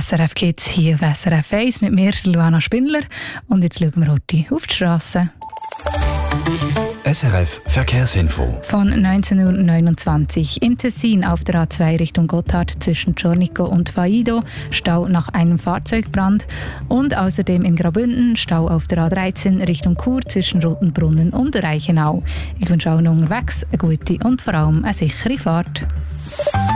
SRF Kids hier auf SRF 1 mit mir, Luana Spindler. Und jetzt schauen wir heute auf die Strasse. SRF Verkehrsinfo. Von 19.29 Uhr im Tessin auf der A2 Richtung Gotthard zwischen Giornico und Faido, Stau nach einem Fahrzeugbrand. Und außerdem in Graubünden Stau auf der A13 Richtung Chur zwischen Rotenbrunnen und Reichenau. Ich wünsche allen unterwegs eine gute und vor allem eine sichere Fahrt.